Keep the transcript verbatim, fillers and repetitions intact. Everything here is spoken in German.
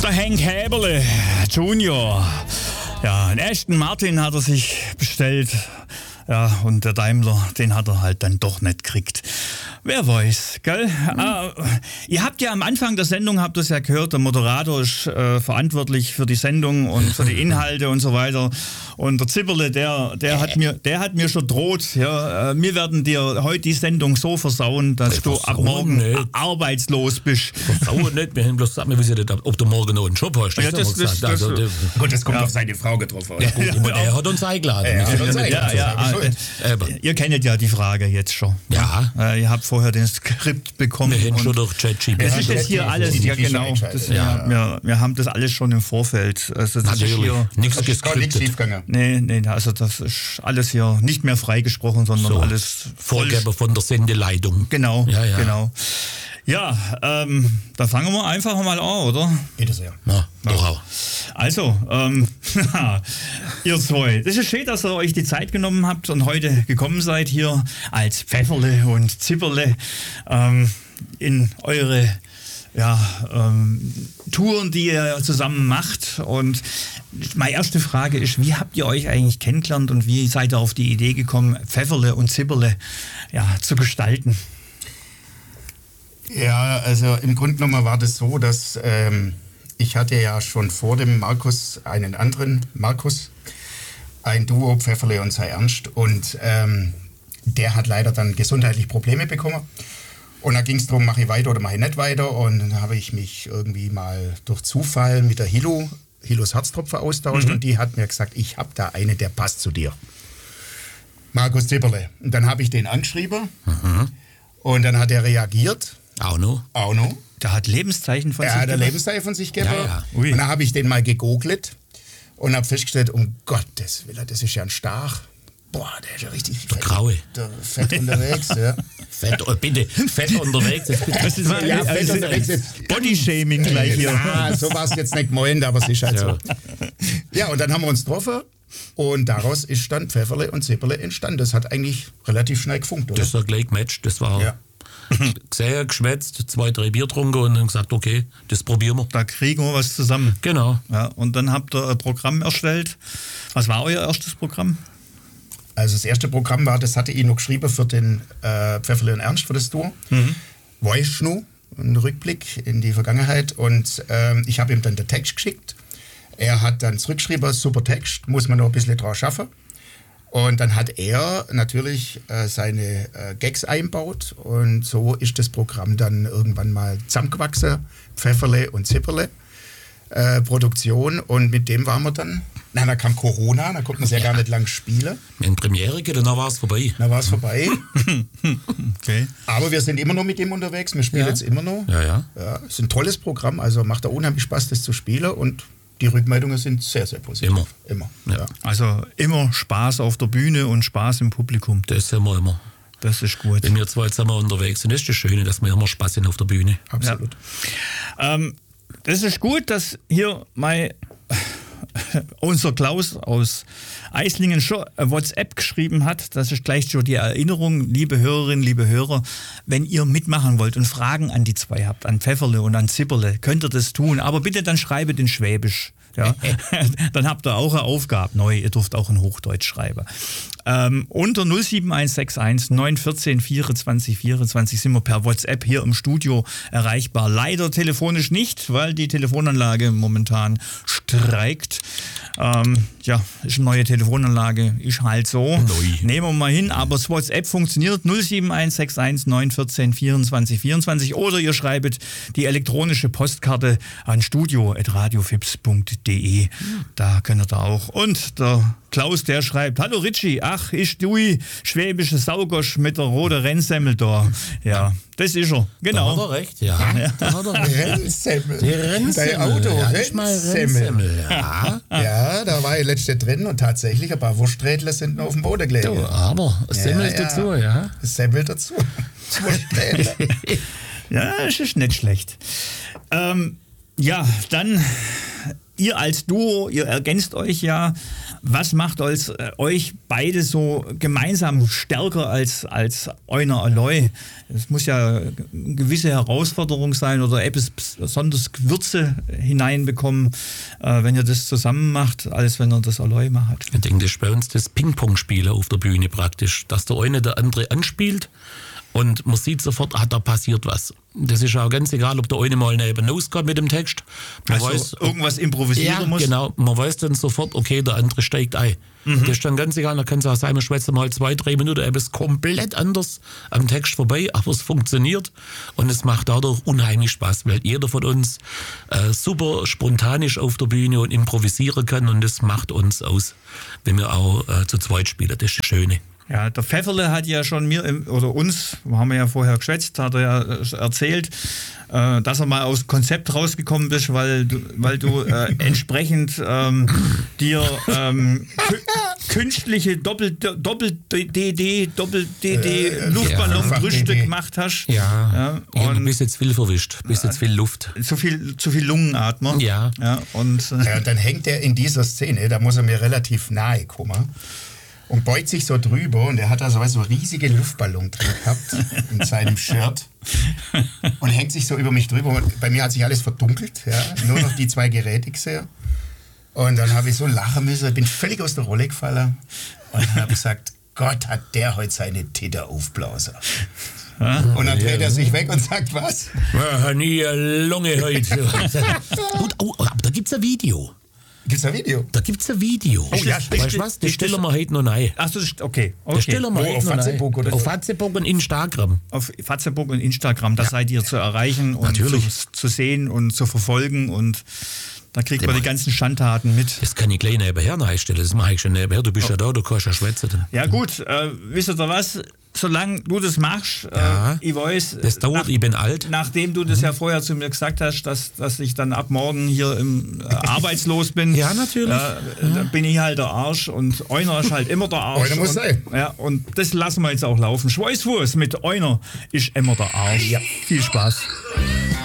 Der Hank Häberle Junior. Ja, einen Aston Martin hat er sich bestellt. Ja, und der Daimler, den hat er halt dann doch nicht gekriegt. Wer weiß, gell? Mhm. Ah, ihr habt ja am Anfang der Sendung, habt ihr es ja gehört, der Moderator ist äh, verantwortlich für die Sendung und für die Inhalte und so weiter. Und der Zipperle, der, der, hat, mir, der hat mir schon droht, ja, äh, wir werden dir heute die Sendung so versauen, dass ich du ab morgen nicht. arbeitslos bist. Versauen nicht, wir haben bloß gesagt, wir wissen nicht, ob du morgen noch einen Job hast. Das ja, das, das, das, also, das, gut, das kommt ja. auf seine Frau getroffen. Ja, gut, ja, er hat uns eingeladen. Ja, ja, uns eingeladen. Ja, ja, ja, ihr kennt ja die Frage jetzt schon. Ja. Äh, ihr habt vorher den Skript bekommen. Wir hätten schon durch ChatGPT. Das ist jetzt hier alles, ja genau. Das, ja. Wir, wir haben das alles schon im Vorfeld. Also das Natürlich, ist hier, nichts geskriptet. Nee, nee, also das ist alles hier nicht mehr freigesprochen, sondern so. alles Vorgabe von der Sendeleitung. Genau, ja, ja. genau. Ja, ähm, da fangen wir einfach mal an, oder? Bitte sehr. Na, doch auch. Also, ähm, ihr zwei, das ist schön, dass ihr euch die Zeit genommen habt und heute gekommen seid hier als Pfefferle und Zipperle ähm, in eure ja, ähm, Touren, die ihr zusammen macht. Und meine erste Frage ist, wie habt ihr euch eigentlich kennengelernt und wie seid ihr auf die Idee gekommen, Pfefferle und Zipperle ja, zu gestalten? Ja, also im Grunde genommen war das so, dass ähm, ich hatte ja schon vor dem Markus einen anderen Markus, ein Duo, Pfefferle und Sei Ernst. Und ähm, der hat leider dann gesundheitlich Probleme bekommen. Und da ging es darum, mache ich weiter oder mache ich nicht weiter. Und dann habe ich mich irgendwie mal durch Zufall mit der Hilo, Hilos Herztropfer austauscht. Mhm. Und die hat mir gesagt, ich habe da eine, der passt zu dir. Markus Zipperle. Und dann habe ich den angeschrieben. Mhm. Und dann hat er reagiert. Auch noch? Auch noch. Der hat Lebenszeichen von er sich gegeben. Er hat Lebenszeichen von sich gegeben. Ja, ja. Und dann habe ich den mal gegoogelt und habe festgestellt, um Gottes Willen, das ist ja ein Stach. Boah, der ist ja richtig der fett, Graue. Der fett unterwegs, ja. Fett, oh, bitte, fett unterwegs. Das ist ja, fett also unterwegs. Bodyshaming gleich hier. Ja, so war es jetzt nicht gemeint, aber es ist halt so. Ja, und dann haben wir uns getroffen und daraus ist dann Pfefferle und Zipperle entstanden. Das hat eigentlich relativ schnell gefunkt, oder? Das war gleich gematcht, das war... Ja. Gesehen, geschwätzt, zwei, drei Bier getrunken und dann gesagt, okay, das probieren wir. Da kriegen wir was zusammen. Genau. Ja, und dann habt ihr ein Programm erstellt. Was war euer erstes Programm? Also das erste Programm war, das hatte ich noch geschrieben für den äh, Pfefferle und Ernst, für das Duo. Mhm. Voice Nu, ein Rückblick in die Vergangenheit. Und ähm, ich habe ihm dann den Text geschickt. Er hat dann zurückgeschrieben, super Text, muss man noch ein bisschen drauf schaffen. Und dann hat er natürlich äh, seine äh, Gags einbaut und so ist das Programm dann irgendwann mal zusammengewachsen. Pfefferle und Zipperle äh, Produktion und mit dem waren wir dann, na, da kam Corona, da konnten wir sehr ja. gar nicht lang spielen. In Premiere geht, dann war es vorbei. Da war es vorbei. Okay. Aber wir sind immer noch mit dem unterwegs, wir spielen ja. jetzt immer noch. Ja, ja. Ja, es ist ein tolles Programm, also macht da unheimlich Spaß, das zu spielen und die Rückmeldungen sind sehr, sehr positiv. Immer. Immer. Ja. Ja. Also immer Spaß auf der Bühne und Spaß im Publikum. Das sind wir immer. Das ist gut. Wenn wir zwei zusammen unterwegs sind, ist das Schöne, dass wir immer Spaß haben auf der Bühne. Absolut. Ja. Ähm, das ist gut, dass hier mein unser Klaus aus Eislingen schon WhatsApp geschrieben hat. Das ist gleich schon die Erinnerung, liebe Hörerinnen, liebe Hörer. Wenn ihr mitmachen wollt und Fragen an die zwei habt, an Pfefferle und an Zipperle, könnt ihr das tun. Aber bitte dann schreibt in Schwäbisch. Ja? Dann habt ihr auch eine Aufgabe neu. Ihr dürft auch in Hochdeutsch schreiben. Ähm, unter null sieben eins sechs eins neun eins vier vierundzwanzig vierundzwanzig sind wir per WhatsApp hier im Studio erreichbar. Leider telefonisch nicht, weil die Telefonanlage momentan streikt. Ähm, ja, ist eine neue Telefonanlage, ist halt so. Neu. Nehmen wir mal hin, aber das WhatsApp funktioniert null sieben eins sechs eins neun eins vier vierundzwanzig vierundzwanzig oder ihr schreibt die elektronische Postkarte an studio at radiofips punkt de. Da könnt ihr da auch. Und der Klaus, der schreibt, hallo Ritchie, ach, ich dui, schwäbische Saugosch mit der roten Rennsemmel da. Ja, das ist er, genau. Da hat er recht, ja. ja. Da hat er recht. Rennsemmel. Die Rennsemmel. Dein Auto, ja, Rennsemmel. Ja. Ja, da war ich letzte drin und tatsächlich ein paar Wursträdler sind noch auf dem Boden gelegen. Du, aber Semmel ja, ja. dazu, ja. Semmel dazu. Wursträdler. Ja, das ist nicht schlecht. Ähm, ja, dann, ihr als Duo, ihr ergänzt euch ja. Was macht als, äh, euch beide so gemeinsam stärker als, als Euner Aloy? Es muss ja eine gewisse Herausforderung sein oder etwas besonders Gewürze hineinbekommen, äh, wenn ihr das zusammen macht, als wenn ihr das Aloy macht. Ich denke, das ist bei uns das Ping-Pong-Spielen auf der Bühne praktisch, dass der eine der andere anspielt und man sieht sofort, ah, da passiert was. Das ist auch ganz egal, ob der eine mal neben rausgeht mit dem Text. Man also weiß, irgendwas improvisieren ja, muss. Genau, man weiß dann sofort, okay, der andere steigt ein. Mhm. Das ist dann ganz egal, da kann es auch sein, man schwätzt mal zwei, drei Minuten, er ist komplett anders am Text vorbei, aber es funktioniert und es macht dadurch unheimlich Spaß, weil jeder von uns äh, super spontanisch auf der Bühne und improvisieren kann und das macht uns aus, wenn wir auch äh, zu zweit spielen. Das ist das Schöne. Ja, der Pfefferle hat ja schon mir im, oder uns, haben wir ja vorher geschwätzt, hat er ja erzählt, äh, dass er mal aus dem Konzept rausgekommen ist, weil du, weil du äh, entsprechend ähm, dir ähm, künstliche Doppel-D D, Doppel-D D äh, Luftballonbrüste ja. gemacht hast. Ja, ja, und ja du bist jetzt viel verwischt, bist jetzt viel Luft. Zu viel, zu viel Lungenatmer. Ja. ja, und, äh, ja, dann hängt er in dieser Szene, da muss er mir relativ nahe kommen. Und beugt sich so drüber und er hat da so einen riesigen Luftballon drin gehabt in seinem Shirt und hängt sich so über mich drüber. Und bei mir hat sich alles verdunkelt, ja, nur noch die zwei Geräte gesehen. Und dann habe ich so lachen müssen, bin völlig aus der Rolle gefallen und habe gesagt, Gott, hat der heute seine Titter aufblasen. Und dann dreht er sich weg und sagt, was? Ja, nie eine Lunge heute. Gut, oh, aber da gibt es ein Video. Gibt es ein Video? Da gibt es ein Video. Oh, ja, weißt du was? Das stellen wir heute noch rein. Achso, okay. okay. Das stellen wir Wo, heute auf noch Facebook rein. oder Auf so? Facebook und Instagram. Auf Facebook und Instagram, da ja. seid ihr zu erreichen und Natürlich. zu, zu sehen und zu verfolgen und da kriegt man die ganzen Schandtaten mit. Das kann ich gleich nebenher einstellen, das mache ich schon nebenher. Du bist oh. ja da, du kannst ja schwätzen. Ja gut, äh, wisst ihr was? Solange du das machst, ja, äh, ich weiß, das dauert, nach, ich bin alt. Nachdem du das mhm. ja vorher zu mir gesagt hast, dass, dass ich dann ab morgen hier im, äh, arbeitslos bin, ja, natürlich. Äh, ja. Da bin ich halt der Arsch und Euner ist halt immer der Arsch. Euner muss und, sein. Ja, und das lassen wir jetzt auch laufen. Schweißfuß mit Euner ist immer der Arsch. Ja. Viel Spaß.